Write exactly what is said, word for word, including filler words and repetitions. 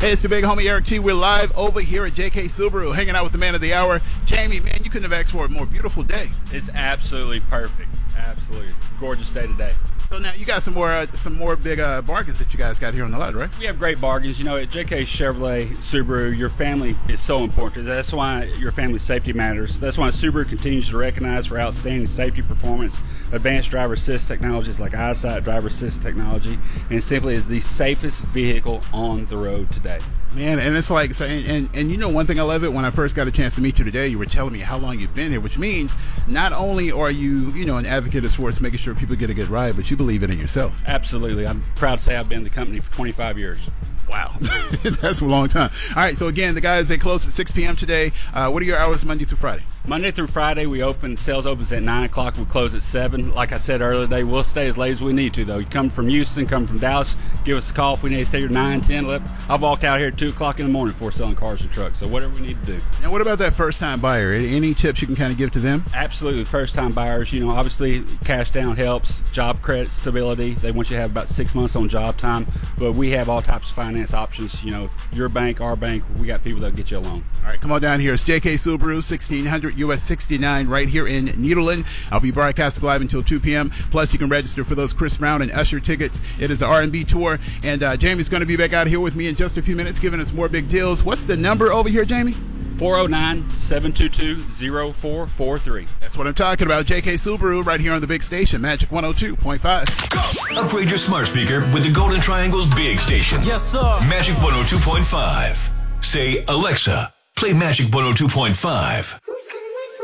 Hey, it's the big homie Eric T. We're live over here at J K Subaru, hanging out with the man of the hour, Jamie. Man, you couldn't have asked for a more beautiful day. It's absolutely perfect. Absolutely gorgeous day today. So now you got some more uh, some more big uh, bargains that you guys got here on the lot, right? We have great bargains. You know, at J K Chevrolet Subaru, your family is so important. That's why your family's safety matters. That's why Subaru continues to recognize for outstanding safety performance, advanced driver assist technologies like EyeSight driver assist technology, and simply is the safest vehicle on the road today. Man, and it's like, so, and, and, and you know one thing I love it, when I first got a chance to meet you today, you were telling me how long you've been here, which means not only are you, you know, an advocate as far as making sure people get a good ride, but you believe it in yourself. Absolutely. I'm proud to say I've been in the company for twenty-five years. Wow. That's a long time. All right, so again, the guys, they close at six p.m. today. Uh, what are your hours Monday through Friday? Monday through Friday, we open, sales opens at nine o'clock. We close at seven. Like I said earlier today, we'll stay as late as we need to, though. You come from Houston, come from Dallas, give us a call if we need to stay here nine, ten, eleven. I've walked out here at two o'clock in the morning before selling cars and trucks, so whatever we need to do. And what about that first-time buyer? Any tips you can kind of give to them? Absolutely. First-time buyers, you know, obviously cash down helps, job credit stability. They want you to have about six months on job time, but we have all types of finance options. You know, your bank, our bank, we got people that'll get you a loan. All right, come on down here. It's J K Subaru, sixteen hundred U S sixty-nine, right here in Nederland. I'll be broadcasting live until two p.m. Plus, you can register for those Chris Brown and Usher tickets. It is the R and B tour, and uh, Jamie's going to be back out here with me in just a few minutes, giving us more big deals. What's the number over here, Jamie? four oh nine, seven two two, oh four four three. That's what I'm talking about. J K Subaru right here on the big station, Magic one oh two point five. Upgrade your smart speaker with the Golden Triangle's big station. Yes, sir. Magic one oh two point five. Say, Alexa, play Magic one oh two point five. Who's